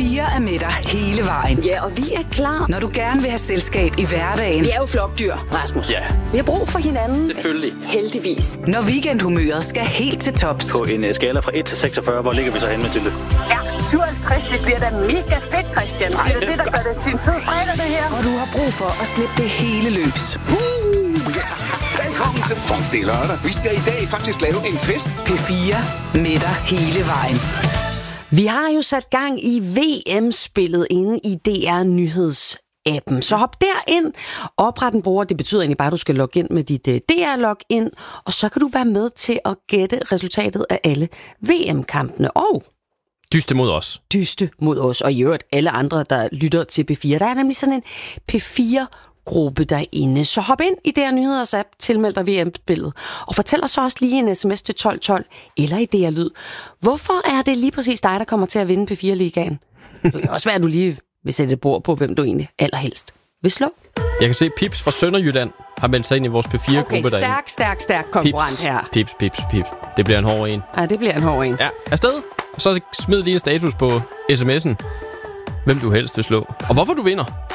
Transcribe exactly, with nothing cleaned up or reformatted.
fire er med dig hele vejen. Ja, og vi er klar. Når du gerne vil have selskab i hverdagen. Vi er jo flokdyr, Rasmus. Ja. Vi har brug for hinanden. Selvfølgelig. Heldigvis. Når weekendhumøret skal helt til tops. På en skala fra et til seksogfyrre, hvor ligger vi så henne, Mathilde? Ja, syvoghalvtreds, det bliver da mega fedt, Christian. Nej, det er det, der gør det til en fed fredag, det her. Og du har brug for at slippe det hele løs. Uh, yes. Velkommen til Funk, det er lørdag. Vi skal i dag faktisk lave en fest. P fire med dig hele vejen. Vi har jo sat gang i V M-spillet inde i D R Nyheds-appen. Så hop derind, opret en bruger. Det betyder egentlig bare, at du skal logge ind med dit D R-login, og så kan du være med til at gætte resultatet af alle V M-kampene. Og dyste mod os. Dyste mod os, og i øvrigt alle andre, der lytter til P fire. Der er nemlig sådan en P fire gruppe derinde. Så hop ind i D R Nyheders app, tilmeld dig V M-spillet, og fortæl os så også lige en sms til tolv tolv eller i D R Lyd. Hvorfor er det lige præcis dig, der kommer til at vinde P fire-ligaen? Det kan også være, at du lige vil sætte et bord på, hvem du egentlig allerhelst vil slå. Jeg kan se, Pips fra Sønderjylland har meldt sig ind i vores P fire-gruppe okay, derinde. stærk, stærk, stærk konkurrent Pips, her. Pips, Pips, Pips. Det bliver en hård en. Ja, det bliver en hård en. Ja, afsted. Og så smid lige en status på sms'en, hvem du helst vil slå. Og hvorfor du vinder,